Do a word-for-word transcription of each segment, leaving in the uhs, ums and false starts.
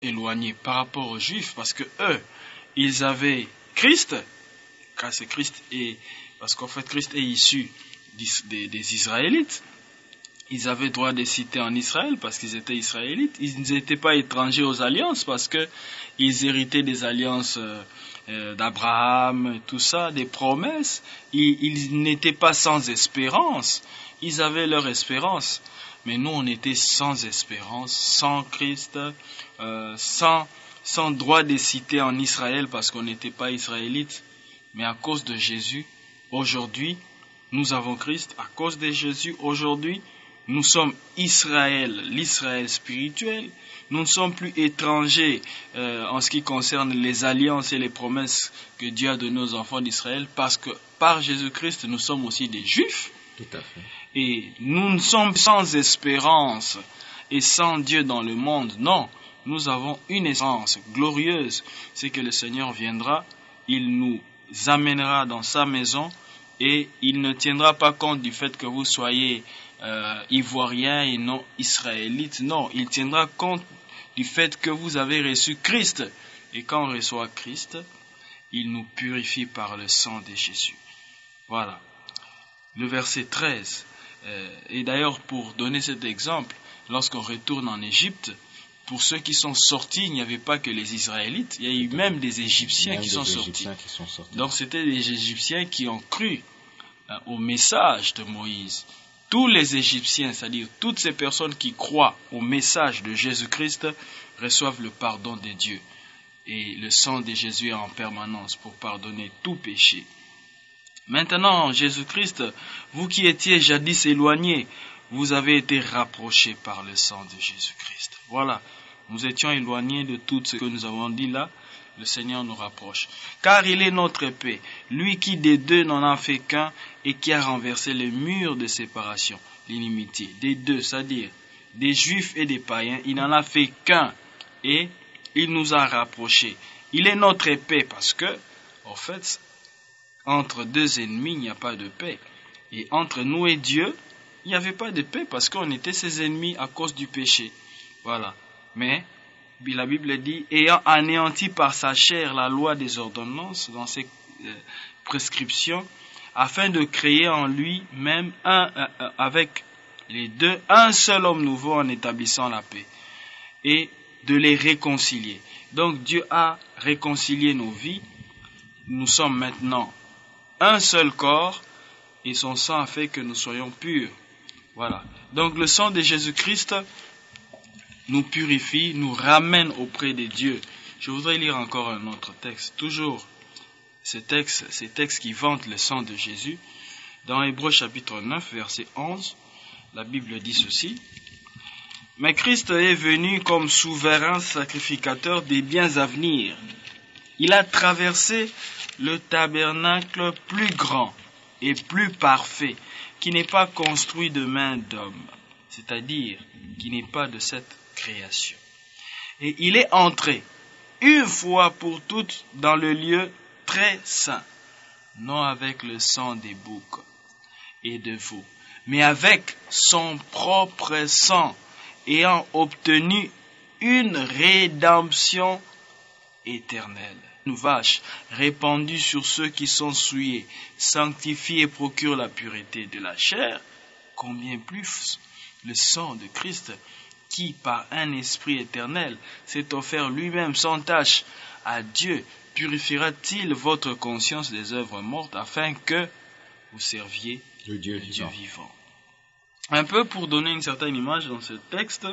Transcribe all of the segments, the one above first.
éloignés par rapport aux Juifs, parce que eux, ils avaient Christ, car c'est Christ, et parce qu'en fait Christ est issu des, des Israélites. Ils avaient droit de citer en Israël parce qu'ils étaient Israélites. Ils n'étaient pas étrangers aux alliances parce que ils héritaient des alliances euh, d'Abraham, tout ça, des promesses. Ils, ils n'étaient pas sans espérance. Ils avaient leur espérance. Mais nous, on était sans espérance, sans Christ, euh, sans, sans droit de citer en Israël parce qu'on n'était pas israélites. Mais à cause de Jésus, aujourd'hui, nous avons Christ. À cause de Jésus, aujourd'hui, nous sommes Israël, l'Israël spirituel. Nous ne sommes plus étrangers euh, en ce qui concerne les alliances et les promesses que Dieu a données aux enfants d'Israël, parce que par Jésus-Christ, nous sommes aussi des Juifs. Tout à fait. Et nous ne sommes sans espérance et sans Dieu dans le monde. Non, nous avons une espérance glorieuse. C'est que le Seigneur viendra, il nous amènera dans sa maison et il ne tiendra pas compte du fait que vous soyez Euh, ivoirien et non israélite. Non, il tiendra compte du fait que vous avez reçu Christ. Et quand on reçoit Christ, il nous purifie par le sang de Jésus. Voilà. Le verset treize. Euh, et d'ailleurs, pour donner cet exemple, lorsqu'on retourne en Égypte, pour ceux qui sont sortis, il n'y avait pas que les Israélites, il y a eu même des Égyptiens, même qui, des sont Égyptiens qui sont sortis. Donc c'était des Égyptiens qui ont cru euh, au message de Moïse. Tous les Égyptiens, c'est-à-dire toutes ces personnes qui croient au message de Jésus-Christ, reçoivent le pardon de Dieu. Et le sang de Jésus est en permanence pour pardonner tout péché. Maintenant, Jésus-Christ, vous qui étiez jadis éloignés, vous avez été rapprochés par le sang de Jésus-Christ. Voilà, nous étions éloignés de tout ce que nous avons dit là. Le Seigneur nous rapproche. Car il est notre paix, lui qui des deux n'en a fait qu'un et qui a renversé le mur de séparation, l'inimitié. Des deux, c'est-à-dire des Juifs et des païens, il n'en a fait qu'un et il nous a rapprochés. Il est notre paix parce que, en fait, entre deux ennemis, il n'y a pas de paix. Et entre nous et Dieu, il n'y avait pas de paix parce qu'on était ses ennemis à cause du péché. Voilà. Mais la Bible dit, ayant anéanti par sa chair la loi des ordonnances dans ses euh, prescriptions, afin de créer en lui-même un, un, un, avec les deux, un seul homme nouveau en établissant la paix, et de les réconcilier. Donc Dieu a réconcilié nos vies, nous sommes maintenant un seul corps, et son sang a fait que nous soyons purs. Voilà. Donc le sang de Jésus-Christ nous purifie, nous ramène auprès de Dieu. Je voudrais lire encore un autre texte, toujours ces textes, ces textes qui vantent le sang de Jésus. Dans Hébreux chapitre neuf, verset onze, la Bible dit ceci. « Mais Christ est venu comme souverain sacrificateur des biens à venir. Il a traversé le tabernacle plus grand et plus parfait, qui n'est pas construit de main d'homme, c'est-à-dire qui n'est pas de cette création. Et il est entré une fois pour toutes dans le lieu très saint, non avec le sang des boucs et de veaux, mais avec son propre sang, ayant obtenu une rédemption éternelle. Une vache répandue sur ceux qui sont souillés, sanctifie et procure la pureté de la chair, combien plus le sang de Christ, qui par un esprit éternel s'est offert lui-même sans tache à Dieu, purifiera-t-il votre conscience des œuvres mortes afin que vous serviez le Dieu, le vivant. Dieu vivant. Un peu pour donner une certaine image dans ce texte,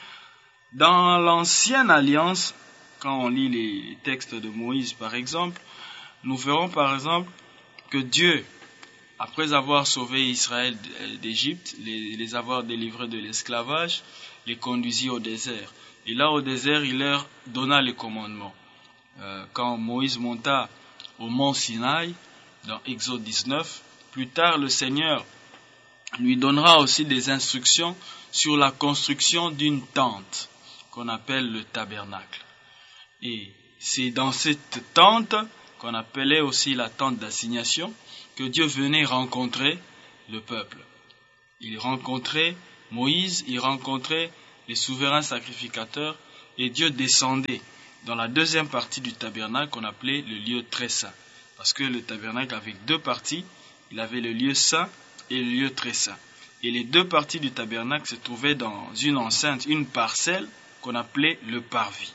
dans l'ancienne alliance, quand on lit les textes de Moïse par exemple, nous verrons par exemple que Dieu, après avoir sauvé Israël d'Égypte, les, les avoir délivrés de l'esclavage, les conduisit au désert. Et là au désert, il leur donna les commandements. Euh, quand Moïse monta au mont Sinaï, dans Exode dix-neuf, plus tard le Seigneur lui donnera aussi des instructions sur la construction d'une tente qu'on appelle le tabernacle. Et c'est dans cette tente, qu'on appelait aussi la tente d'assignation, que Dieu venait rencontrer le peuple. Il rencontrait Moïse, il rencontrait les souverains sacrificateurs, et Dieu descendait dans la deuxième partie du tabernacle qu'on appelait le lieu très saint. Parce que le tabernacle avait deux parties, il avait le lieu saint et le lieu très saint. Et les deux parties du tabernacle se trouvaient dans une enceinte, une parcelle qu'on appelait le parvis.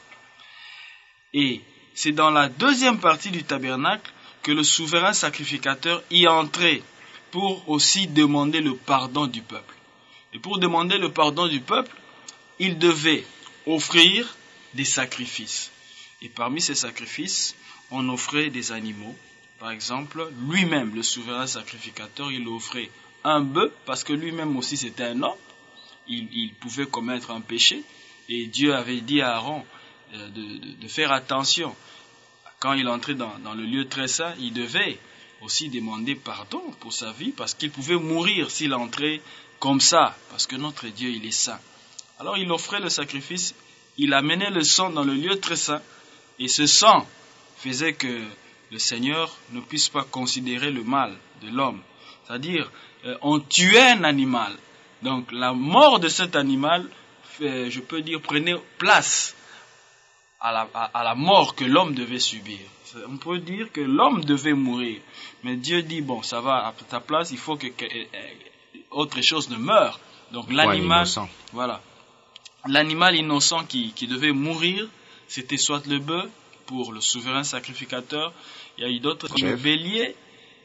Et c'est dans la deuxième partie du tabernacle que le souverain sacrificateur y entrait pour aussi demander le pardon du peuple. Et pour demander le pardon du peuple, il devait offrir des sacrifices. Et parmi ces sacrifices, on offrait des animaux. Par exemple, lui-même, le souverain sacrificateur, il offrait un bœuf, parce que lui-même aussi c'était un homme. Il, il pouvait commettre un péché. Et Dieu avait dit à Aaron euh, de, de, de faire attention. Quand il entrait dans, dans le lieu très saint, il devait aussi demander pardon pour sa vie, parce qu'il pouvait mourir s'il entrait comme ça, parce que notre Dieu, il est saint. Alors il offrait le sacrifice, il amenait le sang dans le lieu très saint, et ce sang faisait que le Seigneur ne puisse pas considérer le mal de l'homme. C'est-à-dire, euh, on tuait un animal. Donc la mort de cet animal, fait, je peux dire, prenait place à la, à, à la mort que l'homme devait subir. On peut dire que l'homme devait mourir. Mais Dieu dit, bon, ça va à ta place, il faut que, que euh, autre chose ne meure. Donc l'animal, ouais, voilà, l'animal innocent qui, qui devait mourir, c'était soit le bœuf pour le souverain sacrificateur, il y a eu d'autres, le bélier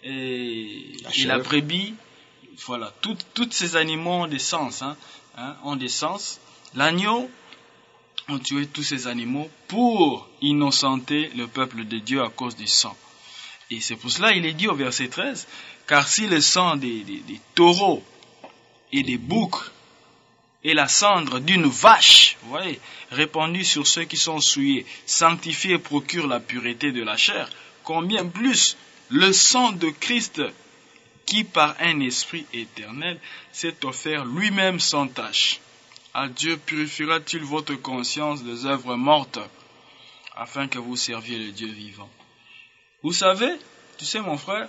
et la, et la brebis. Voilà, tous ces animaux ont des sens, hein, hein, ont des sens. L'agneau, on tuait tous ces animaux pour innocenter le peuple de Dieu à cause du sang. Et c'est pour cela il est dit au verset treize, car si le sang des, des, des taureaux et des boucs et la cendre d'une vache, vous voyez, répandue sur ceux qui sont souillés, sanctifie et procure la pureté de la chair, combien plus le sang de Christ, qui par un esprit éternel s'est offert lui-même sans tache. À Dieu purifiera-t-il votre conscience des œuvres mortes, afin que vous serviez le Dieu vivant. Vous savez, tu sais mon frère,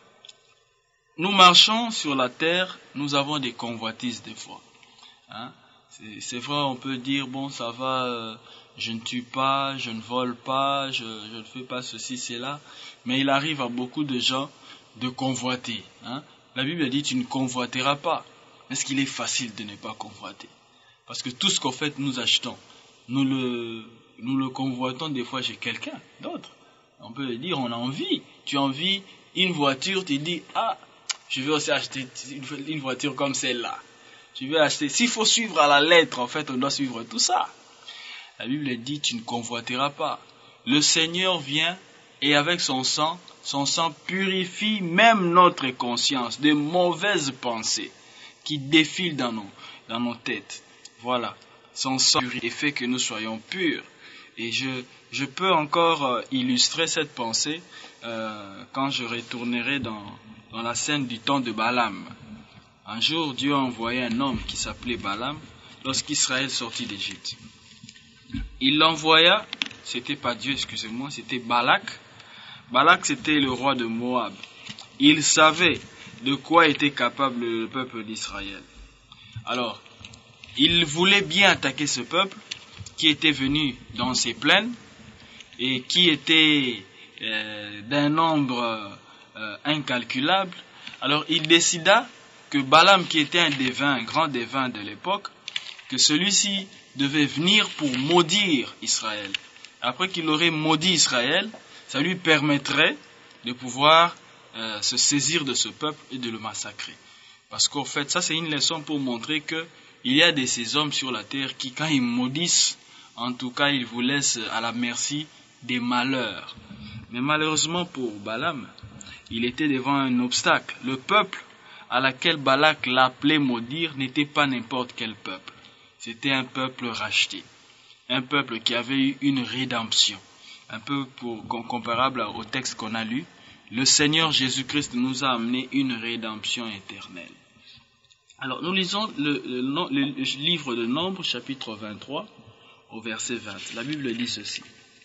nous marchons sur la terre, nous avons des convoitises des fois. Hein? C'est vrai, on peut dire, bon, ça va, euh, je ne tue pas, je ne vole pas, je, je ne fais pas ceci, cela. Mais il arrive à beaucoup de gens de convoiter. Hein? La Bible dit, tu ne convoiteras pas. Est-ce qu'il est facile de ne pas convoiter? Parce que tout ce qu'en fait nous achetons, nous le, nous le convoitons des fois chez quelqu'un d'autre. On peut dire, on a envie. Tu as envie une voiture, tu dis, ah, je vais aussi acheter une voiture comme celle-là. Tu veux acheter. S'il faut suivre à la lettre, en fait, on doit suivre tout ça. La Bible dit, tu ne convoiteras pas. Le Seigneur vient et avec son sang, son sang purifie même notre conscience de mauvaises pensées qui défilent dans nos, dans nos têtes. Voilà. Son sang purifie et fait que nous soyons purs. Et je, je peux encore euh, illustrer cette pensée euh, quand je retournerai dans, dans la scène du temps de Balaam. Un jour, Dieu a envoyé un homme qui s'appelait Balaam lorsqu'Israël sortit d'Égypte. Il l'envoya, c'était pas Dieu, excusez-moi, c'était Balak. Balak, c'était le roi de Moab. Il savait de quoi était capable le peuple d'Israël. Alors, il voulait bien attaquer ce peuple qui était venu dans ses plaines et qui était euh, d'un nombre euh, incalculable. Alors, il décida que Balaam, qui était un devin, un grand devin de l'époque, que celui-ci devait venir pour maudire Israël. Après qu'il aurait maudit Israël, ça lui permettrait de pouvoir euh, se saisir de ce peuple et de le massacrer. Parce qu'en fait, ça c'est une leçon pour montrer que il y a de ces hommes sur la terre qui, quand ils maudissent, en tout cas, ils vous laissent à la merci des malheurs. Mais malheureusement pour Balaam, il était devant un obstacle. Le peuple à laquelle Balak l'appelait maudire n'était pas n'importe quel peuple. C'était un peuple racheté. Un peuple qui avait eu une rédemption. Un peu pour, comparable au texte qu'on a lu. Le Seigneur Jésus-Christ nous a amené une rédemption éternelle. Alors nous lisons le, le, le livre de Nombres, chapitre vingt-trois, au verset vingt. La Bible dit ceci.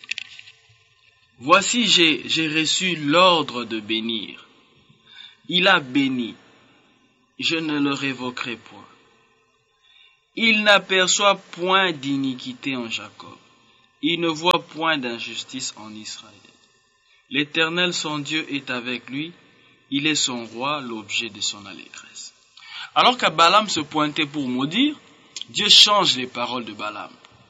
Voici, j'ai, j'ai reçu l'ordre de bénir. Il a béni. Je ne le révoquerai point. Il n'aperçoit point d'iniquité en Jacob. Il ne voit point d'injustice en Israël. L'Éternel, son Dieu, est avec lui. Il est son roi, l'objet de son allégresse. Alors que Balaam se pointait pour maudire, Dieu change les paroles de Balaam.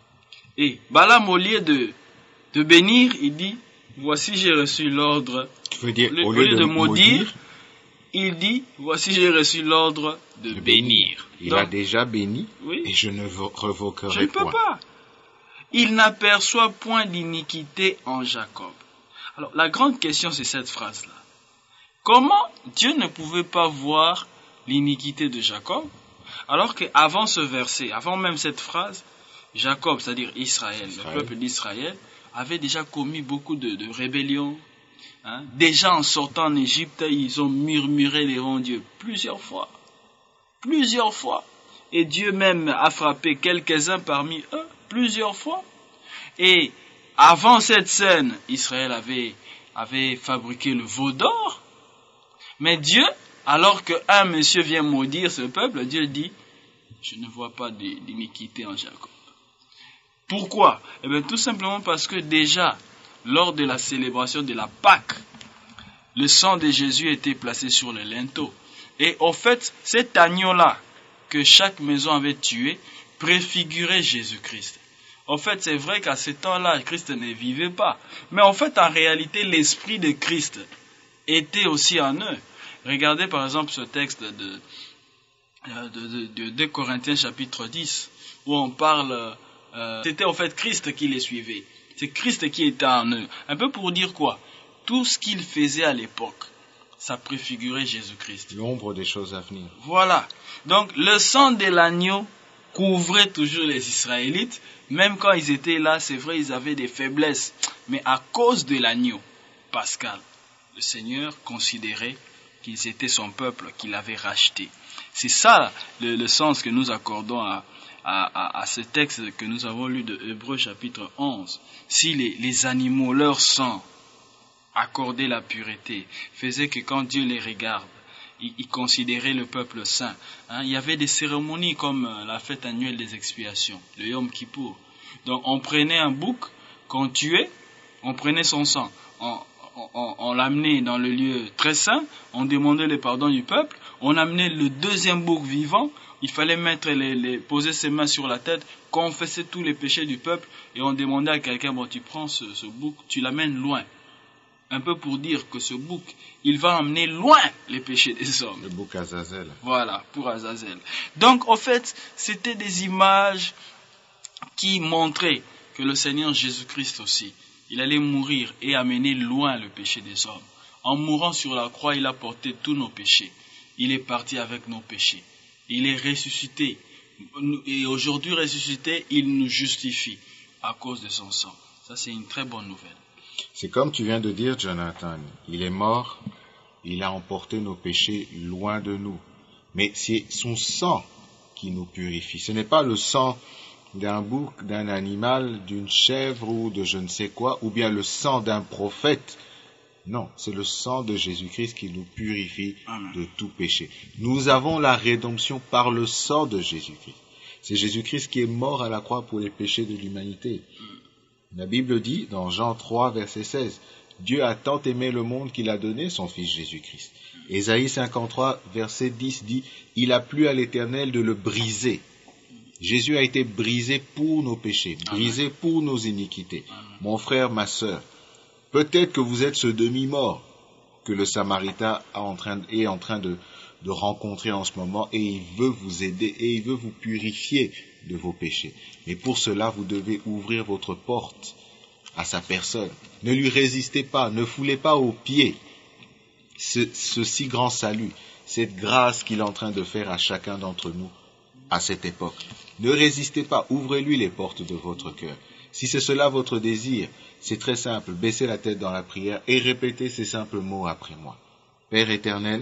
Et Balaam, au lieu de, de bénir, il dit, voici j'ai reçu l'ordre. Tu veux dire, au, au lieu, au lieu de, de maudire, maudire, il dit, voici j'ai reçu l'ordre de, de bénir. Il Donc, a déjà béni, oui, et je ne revoquerai point. Je ne peux pas. Il n'aperçoit point d'iniquité en Jacob. Alors, la grande question, c'est cette phrase-là. Comment Dieu ne pouvait pas voir l'iniquité de Jacob, alors qu'avant ce verset, avant même cette phrase, Jacob, c'est-à-dire Israël, Israël, le peuple d'Israël, avait déjà commis beaucoup de, de rébellions. Hein. Déjà en sortant en Égypte, ils ont murmuré devant Dieu plusieurs fois. Plusieurs fois. Et Dieu même a frappé quelques-uns parmi eux, plusieurs fois. Et avant cette scène, Israël avait, avait fabriqué le veau d'or. Mais Dieu, alors qu'un monsieur vient maudire ce peuple, Dieu dit, je ne vois pas d'iniquité en Jacob. Pourquoi? Eh bien, tout simplement parce que déjà, lors de la célébration de la Pâque, le sang de Jésus était placé sur le linteau. Et au fait, cet agneau-là, que chaque maison avait tué, préfigurait Jésus-Christ. En fait, c'est vrai qu'à ce temps-là, Christ ne vivait pas. Mais en fait, en réalité, l'esprit de Christ était aussi en eux. Regardez par exemple ce texte de, de, de, de deux Corinthiens chapitre dix, où on parle, euh, c'était en fait Christ qui les suivait. C'est Christ qui était en eux. Un peu pour dire quoi? Tout ce qu'ils faisaient à l'époque, ça préfigurait Jésus-Christ. L'ombre des choses à venir. Voilà. Donc le sang de l'agneau couvrait toujours les Israélites. Même quand ils étaient là, c'est vrai, ils avaient des faiblesses. Mais à cause de l'agneau pascal, le Seigneur considérait qu'ils étaient son peuple, qu'il avait racheté. C'est ça le, le sens que nous accordons à, à, à, à ce texte que nous avons lu de Hébreux chapitre onze. Si les, les animaux, leur sang, accordaient la pureté, faisait que quand Dieu les regarde, il, il considérait le peuple saint. Hein, il y avait des cérémonies comme la fête annuelle des expiations, le Yom Kippour. Donc on prenait un bouc qu'on tuait, on prenait son sang, on, on, on l'amenait dans le lieu très saint, on demandait le pardon du peuple, on amenait le deuxième bouc vivant, il fallait mettre les, les, poser ses mains sur la tête, confesser tous les péchés du peuple, et on demandait à quelqu'un, bon tu prends ce, ce bouc, tu l'amènes loin. Un peu pour dire que ce bouc, il va emmener loin les péchés des hommes. Le bouc Azazel. Voilà, pour Azazel. Donc, en fait, c'était des images qui montraient que le Seigneur Jésus-Christ aussi, il allait mourir et amener loin le péché des hommes. En mourant sur la croix, il a porté tous nos péchés. Il est parti avec nos péchés. Il est ressuscité. Et aujourd'hui ressuscité, il nous justifie à cause de son sang. Ça, c'est une très bonne nouvelle. C'est comme tu viens de dire, Jonathan, il est mort, il a emporté nos péchés loin de nous. Mais c'est son sang qui nous purifie. Ce n'est pas le sang d'un bouc, d'un animal, d'une chèvre ou de je ne sais quoi, ou bien le sang d'un prophète. Non, c'est le sang de Jésus-Christ qui nous purifie Amen. De tout péché. Nous avons la rédemption par le sang de Jésus-Christ. C'est Jésus-Christ qui est mort à la croix pour les péchés de l'humanité. La Bible dit, dans Jean trois, verset seize, « Dieu a tant aimé le monde qu'il a donné son Fils Jésus-Christ. » Ésaïe cinquante-trois, verset dix dit, « Il a plu à l'Éternel de le briser. » Jésus a été brisé pour nos péchés, brisé pour nos iniquités. Mon frère, ma sœur, peut-être que vous êtes ce demi-mort que le Samaritain est en train, est en train de, de rencontrer en ce moment, et il veut vous aider, et il veut vous purifier de vos péchés. Mais pour cela, vous devez ouvrir votre porte à sa personne. Ne lui résistez pas, ne foulez pas aux pieds ce, ce si grand salut, cette grâce qu'il est en train de faire à chacun d'entre nous à cette époque. Ne résistez pas, ouvrez-lui les portes de votre cœur. Si c'est cela votre désir, c'est très simple, baissez la tête dans la prière et répétez ces simples mots après moi. Père éternel,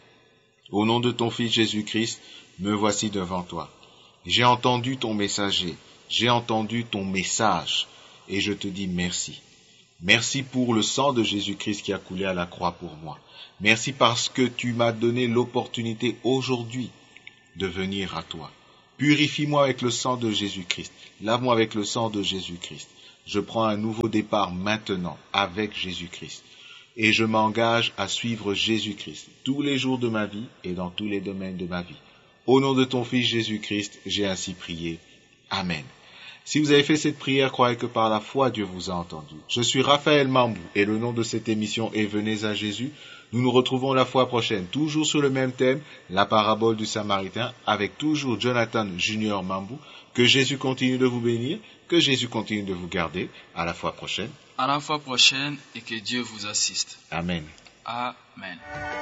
au nom de ton Fils Jésus-Christ, me voici devant toi. J'ai entendu ton messager, j'ai entendu ton message, et je te dis merci. Merci pour le sang de Jésus-Christ qui a coulé à la croix pour moi. Merci parce que tu m'as donné l'opportunité aujourd'hui de venir à toi. Purifie-moi avec le sang de Jésus-Christ. Lave-moi avec le sang de Jésus-Christ. Je prends un nouveau départ maintenant avec Jésus-Christ. Et je m'engage à suivre Jésus-Christ tous les jours de ma vie et dans tous les domaines de ma vie. Au nom de ton Fils Jésus-Christ, j'ai ainsi prié. Amen. Si vous avez fait cette prière, croyez que par la foi, Dieu vous a entendu. Je suis Raphaël Mambou et le nom de cette émission est Venez à Jésus. Nous nous retrouvons la fois prochaine, toujours sur le même thème, la parabole du Samaritain, avec toujours Jonathan Junior Mambou. Que Jésus continue de vous bénir, que Jésus continue de vous garder. À la fois prochaine. À la fois prochaine et que Dieu vous assiste. Amen. Amen.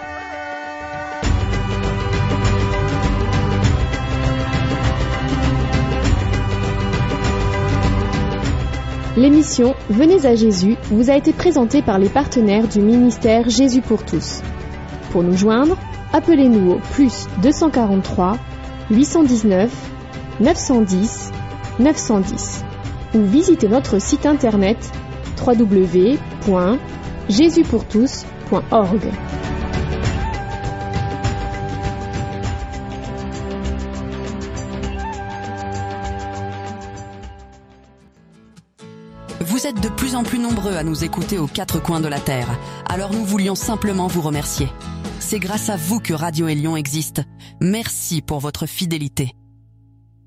L'émission Venez à Jésus vous a été présentée par les partenaires du ministère Jésus pour tous. Pour nous joindre, appelez-nous au plus deux cent quarante-trois huit cent dix-neuf neuf cent dix neuf cent dix ou visitez notre site internet w w w point jésus pour tous point org. Vous êtes de plus en plus nombreux à nous écouter aux quatre coins de la Terre, alors nous voulions simplement vous remercier. C'est grâce à vous que Radio Élion existe. Merci pour votre fidélité.